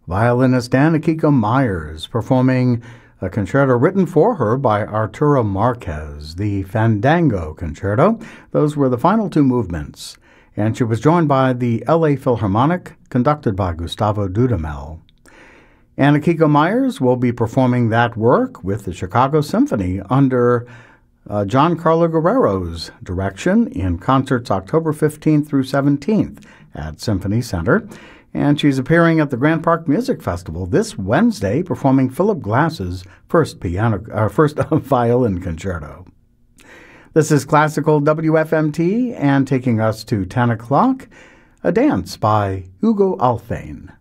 violinist Anna-Kiko Myers performing a concerto written for her by Arturo Marquez, the Fandango Concerto. Those were the final two movements, and she was joined by the L.A. Philharmonic, conducted by Gustavo Dudamel. Anna-Kiko Myers will be performing that work with the Chicago Symphony under John Carlo Guerrero's direction in concerts October 15th through 17th at Symphony Center. And she's appearing at the Grand Park Music Festival this Wednesday, performing Philip Glass's first violin concerto. This is Classical WFMT, and taking us to 10 o'clock, a dance by Hugo Alfane.